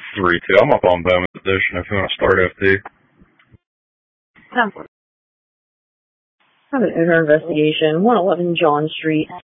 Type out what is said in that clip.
3-2. I'm up on Bowman position if you want to start FD. Have an owner investigation, 111 John Street.